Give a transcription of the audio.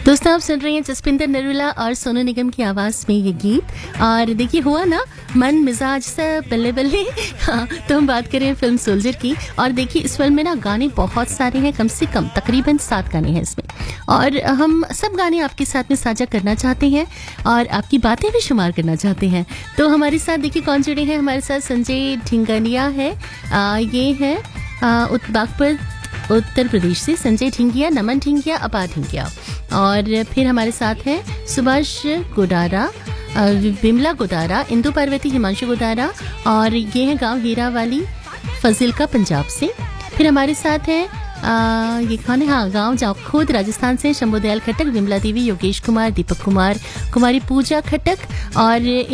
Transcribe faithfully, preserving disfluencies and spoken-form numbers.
दोस्तों आप सुन रहे हैं जसपिंदर नरूला और सोनू निगम की आवाज़ में ये गीत। और देखिए हुआ ना मन मिजाज से बल्ले बल्ले। हाँ, तो हम बात करें फिल्म सोल्जर की। और देखिए इस फिल्म में ना गाने बहुत सारे हैं, कम से कम तकरीबन सात गाने हैं इसमें, और हम सब गाने आपके साथ में साझा करना चाहते हैं और आपकी बातें भी शुमार करना चाहते हैं। तो हमारे साथ देखिए कौन जुड़े हैं। हमारे साथ संजय ढिंगनिया है, आ, ये है बागपत उत्तर प्रदेश से संजय ढिंगिया, नमन ढिंगिया, अपार ढिंगिया। और फिर हमारे साथ है सुभाष गोदारा, विमला गोदारा, इंदु पार्वती, हिमांशु गोदारा, और ये है गांव हीरा वाली फजिल्का पंजाब से। फिर हमारे साथ है आ, ये कौन है, हाँ गाँव जाओ खुद राजस्थान से शंभुदयाल खटक, विमला देवी, योगेश कुमार, दीपक कुमार, कुमारी पूजा खटक। और